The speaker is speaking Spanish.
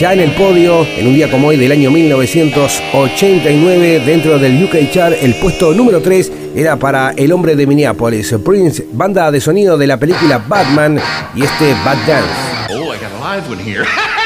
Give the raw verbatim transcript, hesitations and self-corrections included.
Ya en el podio, en un día como hoy del año mil novecientos ochenta y nueve, dentro del U K Chart, el puesto número tres era para El Hombre de Minneapolis, Prince, banda de sonido de la película Batman y este Bad Dance. Oh, I got a live one here.